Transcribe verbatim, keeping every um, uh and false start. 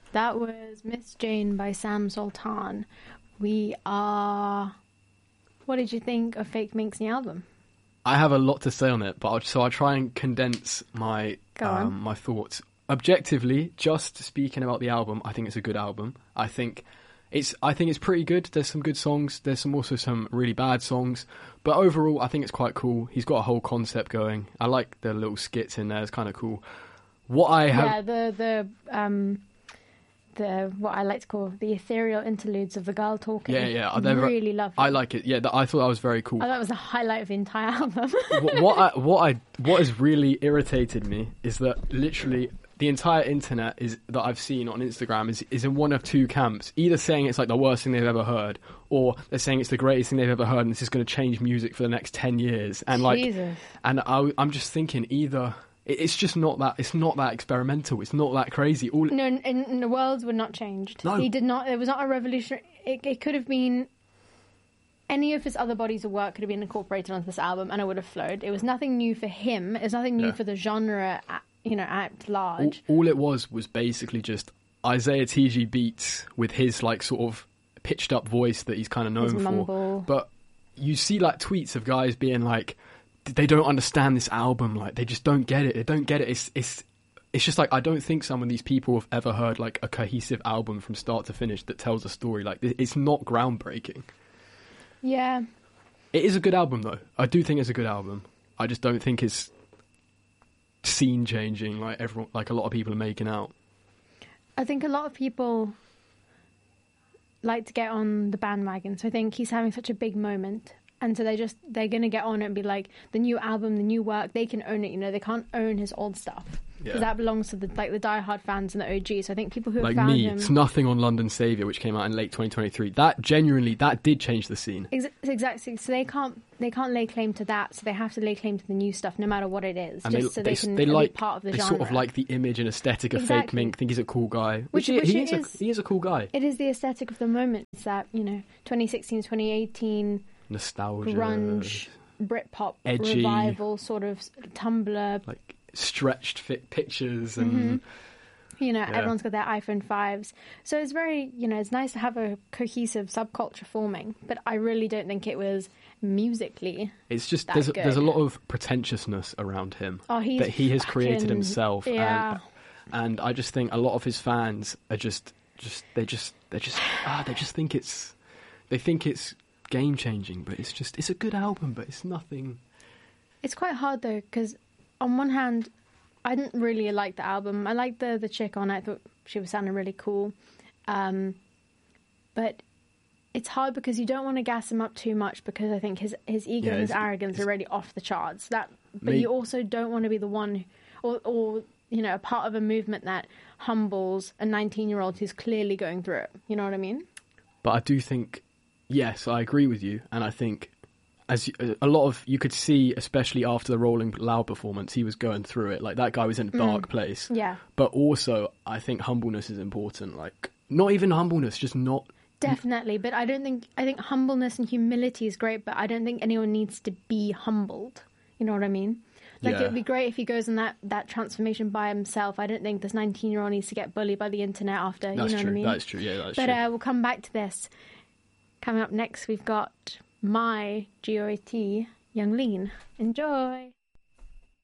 That was Miss Jane by Sam Sultan. We are... What did you think of Fake Mink's new album? I have a lot to say on it, but I'll, so I'll try and condense my um, my thoughts. Objectively, just speaking about the album, I think it's a good album. I think it's I think it's pretty good. There's some good songs. There's some also some really bad songs. But overall, I think it's quite cool. He's got a whole concept going. I like the little skits in there. It's kind of cool. What I have... Yeah, the... the um... The, what I like to call the ethereal interludes of the girl talking. Yeah, yeah. I They're, really love it. I like it. Yeah, I thought that was very cool. I thought it was the highlight of the entire album. what, what, I, what, I, what has really irritated me is that literally the entire internet is that I've seen on Instagram is, is in one of two camps. Either saying it's like the worst thing they've ever heard, or they're saying it's the greatest thing they've ever heard and this is going to change music for the next ten years. And like, Jesus. And I, I'm just thinking either... It's just not that. It's not that experimental. It's not that crazy. All no, and, and the worlds were not changed. No. He did not. It was not a revolutionary. It, it could have been any of his other bodies of work could have been incorporated onto this album, and it would have flowed. It was nothing new for him. It was nothing new yeah. for the genre. You know, at large. All, all it was was basically just Isaiah T G beats with his like sort of pitched up voice that he's kind of known his for. mumble. But you see like tweets of guys being like, they don't understand this album, like they just don't get it. They don't get it. It's it's it's just like I don't think some of these people have ever heard like a cohesive album from start to finish that tells a story. Like it's not groundbreaking. Yeah. It is a good album though. I do think it's a good album. I just don't think it's scene changing like everyone like a lot of people are making out. I think a lot of people like to get on the bandwagon. So I think he's having such a big moment. And so they just, they're going to get on it and be like, the new album, the new work, they can own it, you know, they can't own his old stuff. Because Yeah. that belongs to the like the diehard fans and the O Gs. So I think people who have Like found me, him... it's nothing on London Saviour, which came out in late twenty twenty-three. That genuinely, that did change the scene. Ex- exactly. So they can't they can't lay claim to that. So they have to lay claim to the new stuff, no matter what it is, And just they, so they, they, can they be like, part of the they genre. sort of like the image and aesthetic of Fake Exactly. Mink, think he's a cool guy. Which- Which, which he, he, it is is. a, he is a cool guy. It is the aesthetic of the moment. It's that, you know, twenty sixteen, twenty eighteen... Nostalgia. grunge, Britpop edgy, revival, sort of Tumblr. Like stretched fit pictures and... Mm-hmm. You know, Yeah. everyone's got their iPhone fives. So it's very, you know, it's nice to have a cohesive subculture forming. But I really don't think it was musically. It's just, that there's a, good. there's a lot of pretentiousness around him Oh, he's that he has created fucking- himself. Yeah. And, and I just think a lot of his fans are just, just they just, they just, ah, they just think it's, they think it's game changing, but it's just, it's a good album, but it's nothing. It's quite hard though, because on one hand, I didn't really like the album. I liked the the chick on it. I thought she was sounding really cool. Um, but it's hard because you don't want to gas him up too much because I think his his ego Yeah, and his it's- arrogance are already off the charts. That, but Me- you also don't want to be the one, or or you know, a part of a movement that humbles a nineteen-year-old who's clearly going through it. You know what I mean? But I do think, yes, I agree with you, and I think as you- a lot of you could see, especially after the Rolling Loud performance, he was going through it. Like that guy was in a dark place. Yeah. But also, I think humbleness is important. Like not even humbleness, just not. Definitely, but I don't think I think humbleness and humility is great, but I don't think anyone needs to be humbled. You know what I mean? Like Yeah. it'd be great if he goes on that, that transformation by himself. I don't think this nineteen year old needs to get bullied by the internet after. That's you know true. what I mean? That's true. Yeah, that's but true. uh, we'll come back to this. Coming up next, we've got My G O A T Young Lean. Enjoy.